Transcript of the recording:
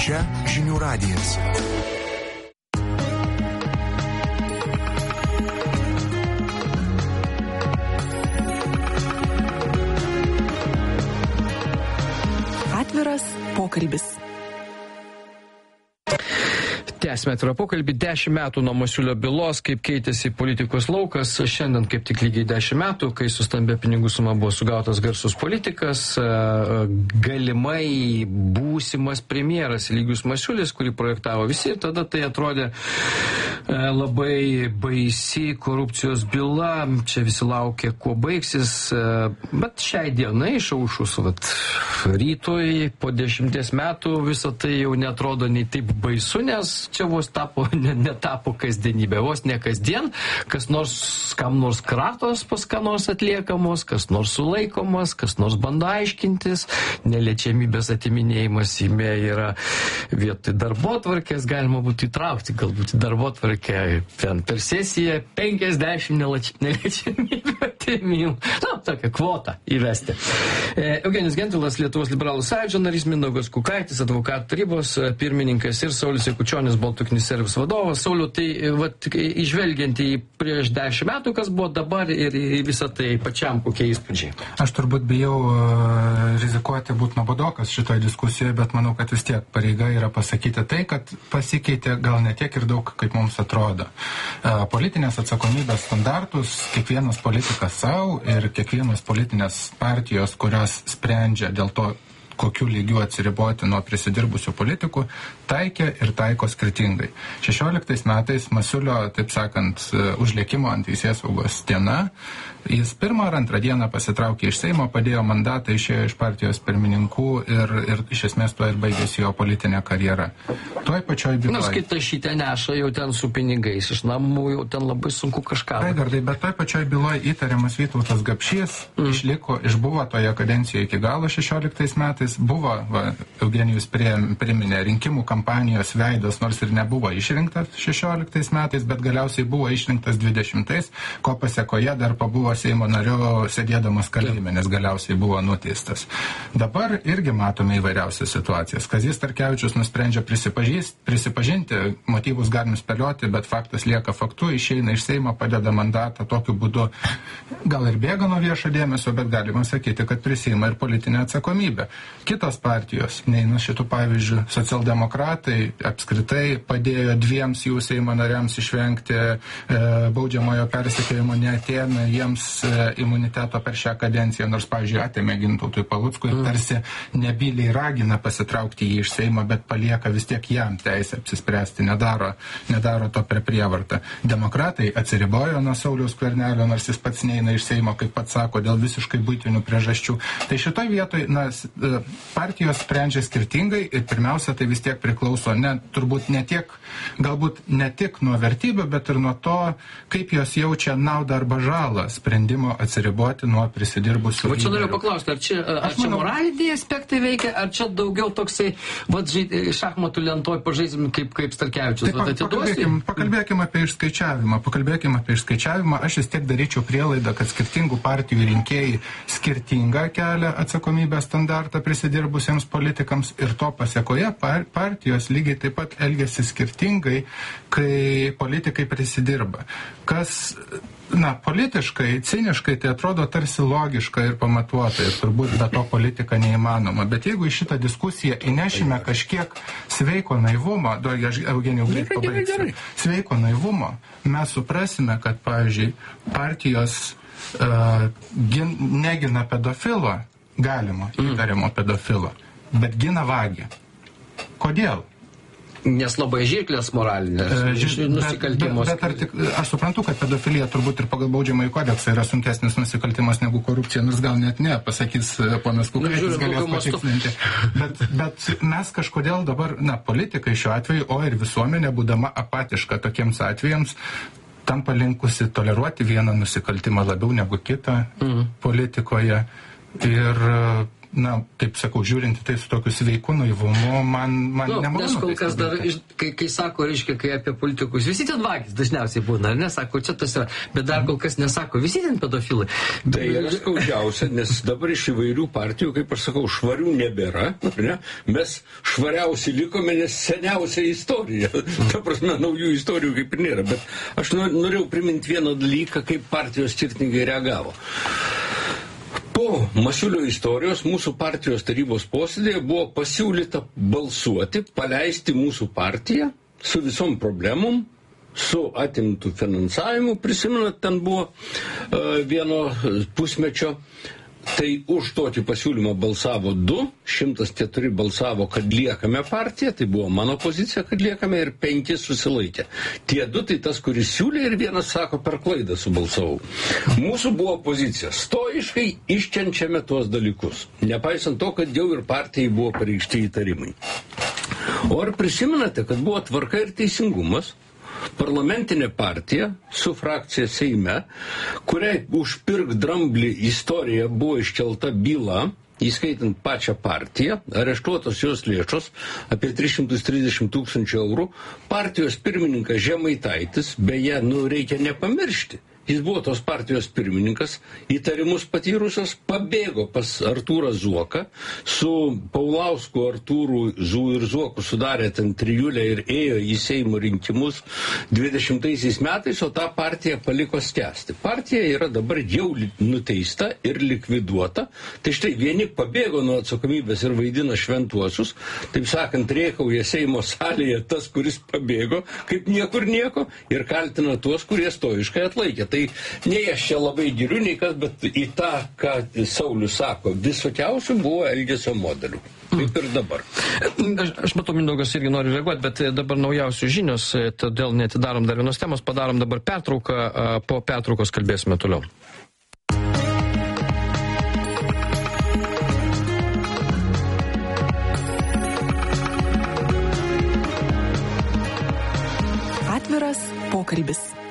Čia Žinių radijas. Atviras pokalbis. Tęsime atvirą pokalbį. 10 metų nuo Masiulio bylos, kaip keitėsi politikos laukas. Šiandien kaip tik lygiai 10 metų, kai su stambia pinigų suma buvo sugautas garsus politikas, galimai būsimas premjeras Eligijus Masiulis, kurį projektavo visi. Ir tada tai atrodė labai baisi korupcijos byla. Čia visi laukė, kuo baigsis. Bet šiai dienai išaušus rytoj po 10 metų visą tai jau netrodo nei taip baisu, nes čia vos netapo kasdienybė, vos ne kasdien, kam nors kratos pas ką nors atliekamos, kas nors sulaikomas, kas nors bando aiškintis, neliečiamybės atiminėjimas Seime yra vietoj darbotvarkės, galima būtų įtraukti galbūt į darbotvarkę ten per sesiją 50 neliečiamybių atimimų. Tokią kvotą įvesti. Eugenijus Gentvilas, Lietuvos liberalų sąjūdžio narys, Mindaugas Kukaitis, advokatų tarybos pirmininkas ir Saulius Jakučionis, Baltukinis servis vadovas. Sauliau, tai išvelgiant į prieš 10 metų, kas buvo dabar ir visą tai pačiam, kokie įspūdžiai? Aš turbūt bijau rizikuoti būti nuobodokas šitoje diskusijoje, bet manau, kad vis tiek pareiga yra pasakyti tai, kad pasikeitė gal ne tiek ir daug, kaip mums atrodo. Politinės atsakomybės standartus kiekvienas politikas savo ir kiekvienos politinės partijos, kurios sprendžia dėl to, kokiu lygiu atsiriboti nuo prisidirbusių politikų, taikė ir taiko skirtingai. 16 metais Masiulio, taip sakant, užlėkimo ant teisėsaugos diena, jis 1 ar 2 dieną pasitraukė iš Seimo, padėjo mandatą, išėjo iš partijos pirmininkų ir iš esmės tuo ir baigėsi jo politinė karjera. Toj pačioj byloje. Nors kai tašytę neša jau ten su pinigais iš namų, jau ten labai sunku kažką. Raigardai, bet toj pačioj byloje įtariamas Vytautas Gapšys išbuvo toje kadencijoje iki galo 16 metais, buvo, Eugenijus priminė, rinkimų kampanijos veidas, nors ir nebuvo išrinktas 16 metais, bet galiausiai buvo išrinktas 20, ko pasekoje dar pabuvo Seimo nariu sėdėdamas kalėjime, nes galiausiai buvo nuteistas. Dabar irgi matome įvairiausias situacijas. Kazys Starkevičius nusprendžia prisipažinti, motyvus galim spėlioti, bet faktas lieka faktu, išeina iš Seimo, padeda mandatą, tokiu būdu gal ir bėga nuo viešo dėmesio, bet galima sakyti, kad prisiima ir politinę atsakomybę. Kitos partijos, neina šitų pavyzdžių, socialdemokratai apskritai padėjo 2 jų Seimo nariams išvengti baudžiamojo persekiojimo, neatėmė jiems imuniteto per šią kadenciją, nors, pavyzdžiui, atėmė Gintautui Paluckui ir tarsi nebyliai ragina pasitraukti jį iš Seimo, bet palieka vis tiek jam teisę apsispręsti, nedaro to per prievartą. Demokratai atsiribojo nuo Sauliaus Skvernelio, nors jis pats neina iš Seimo, kaip pats sako, dėl visiškai buitinių priežasčių. Tai šitoj vietoj, partijos sprendžia skirtingai ir pirmiausia, tai vis tiek priklauso turbūt galbūt ne tik nuo vertybių, bet ir nuo to, kaip jos jaučia naudą arba žalą sprendimo atsiriboti nuo prisidirbusių. Va čia noriu paklausti, ar čia moraliniai aspektai veikia, ar čia daugiau toksai, šachmatų lentoj pažaisim kaip Starkevičius. Pakalbėkime apie išskaičiavimą. Aš vis tiek daryčiau prielaidą, kad skirtingų partijų rinkėjai skirtingą kelią atsakomybės standartą prisidirbusiems politikams ir to pasiekoje partijos lygiai taip pat elgiasi skirtingai, kai politikai prisidirba. Kas politiškai, ciniškai tai atrodo tarsi logiška ir pamatuota ir turbūt be to politika neįmanoma. Bet jeigu į šitą diskusiją įnešime kažkiek sveiko naivumo, Eugenijau greit pabaigsiu, sveiko naivumo, mes suprasime, kad, pavyzdžiui, partijos negina pedofilo, galimo įtariamo pedofilo, bet gina vagį. Kodėl? Nes labai žirklės moralinės nusikaltimus. Bet aš suprantu, kad pedofilija turbūt ir pagal baudžiamąjį kodeksą yra sunkesnis nusikaltimas negu korupcija, nors gal net ne, pasakys ponas Kukaitis, galės patikslinti. Bet mes kažkodėl dabar, politikai šiuo atveju, o ir visuomenė, būdama apatiška tokiems atvejams, tampa linkusi toleruoti vieną nusikaltimą labiau negu kitą politikoje. Ir na, kaip sakau, žiūrinti tai su tokiu sveiku naivumu, man nemalonu. Nes kol kas dar, kai sako, reiškia, kai apie politikus, visi ten vagys dažniausiai būna, ar nesako, čia tas yra, bet dar kol kas nesako, visi ten pedofilai. Tai yra skaudžiausia, nes dabar iš įvairių partijų, kaip aš sakau, švarių nebėra, ne? Mes švariausi likome, nes seniausia istorija. Ta prasme, naujų istorijų kaip ir nėra, bet aš norėjau priminti vieną dalyką, kaip partijos skirtingai reagavo. Po Masiulio istorijos mūsų partijos tarybos posėdėje buvo pasiūlyta balsuoti, paleisti mūsų partiją su visom problemom, su atimtų finansavimu. Prisimenat, ten buvo vieno pusmečio. Tai už tokį pasiūlymą balsavo 2, 104 balsavo, kad liekame partiją, tai buvo mano pozicija, kad liekame, ir 5 susilaikė. Tie 2 tai tas, kuris siūlė, ir vienas sako, per klaidą subalsavau. Mūsų buvo pozicija, stoiškai iškenčiame tuos dalykus, nepaisant to, kad jau ir partijai buvo pareikšti įtarimai. O ar prisimenate, kad buvo Tvarka ir teisingumas, parlamentinė partija su frakcija Seime, kuriai už pirk dramblį istorija buvo iškelta byla, įskaitant pačią partiją, areštuotos jos lėšos apie 330 000 eurų. Partijos pirmininkas Žemaitaitis, beje, reikia nepamiršti, jis buvo tos partijos pirmininkas, įtarimus patyrusios, pabėgo pas Artūrą Zuoką, su Paulausku Artūru ir Zuoku sudarė ten trijulę ir ėjo į Seimo rinkimus 20 metais, o tą partiją paliko skęsti. Partija yra dabar jau nuteista ir likviduota, tai štai vieni pabėgo nuo atsakomybės ir vaidina šventuosius, taip sakant, rėkauja Seimo salėje tas, kuris pabėgo, kaip niekur nieko, ir kaltina tuos, kurie stoiškai atlaikė. Tai nei aš čia labai giriu, nei kas, bet į tą, ką Saulius sako, visokiausių buvo elgesio modelių. Kaip ir dabar. Aš matau, Mindaugas irgi nori reaguoti, bet dabar naujausių žinios, todėl neatidarom dar vienos temos, padarom dabar pertrauką, po pertraukos kalbėsime toliau. Atviras pokalbis.